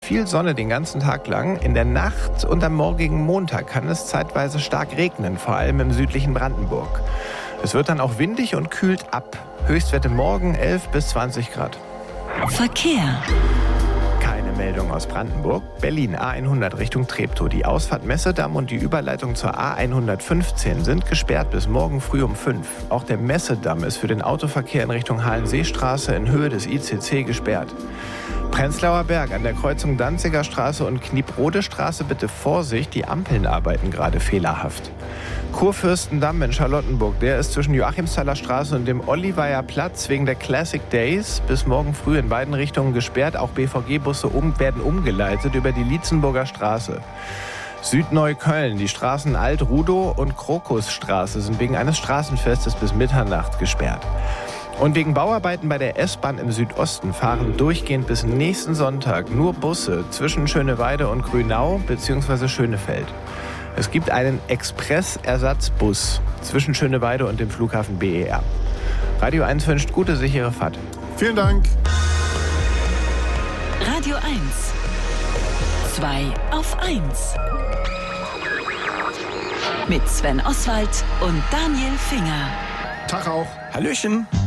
viel Sonne den ganzen Tag lang. In der Nacht und am morgigen Montag kann es zeitweise stark regnen, vor allem im südlichen Brandenburg. Es wird dann auch windig und kühlt ab. Höchstwerte morgen 11 bis 20 Grad. Verkehr. Keine Meldung aus Brandenburg. Berlin A100 Richtung Treptow. Die Ausfahrt Messedamm und die Überleitung zur A115 sind gesperrt bis morgen früh um 5. Auch der Messedamm ist für den Autoverkehr in Richtung Halenseestraße in Höhe des ICC gesperrt. Prenzlauer Berg an der Kreuzung Danziger Straße und Knieprode Straße bitte Vorsicht, die Ampeln arbeiten gerade fehlerhaft. Kurfürstendamm in Charlottenburg, der ist zwischen Joachimsthaler Straße und dem Ollivayer Platz wegen der Classic Days bis morgen früh in beiden Richtungen gesperrt. Auch BVG-Busse werden umgeleitet über die Lietzenburger Straße. Südneukölln, die Straßen Alt-Rudow und Krokusstraße sind wegen eines Straßenfestes bis Mitternacht gesperrt. Und wegen Bauarbeiten bei der S-Bahn im Südosten fahren durchgehend bis nächsten Sonntag nur Busse zwischen Schöneweide und Grünau bzw. Schönefeld. Es gibt einen Express-Ersatzbus zwischen Schöneweide und dem Flughafen BER. Radio 1 wünscht gute, sichere Fahrt. Vielen Dank. Radio 1. 2 auf 1. Mit Sven Oswald und Daniel Finger. Tag auch. Hallöchen.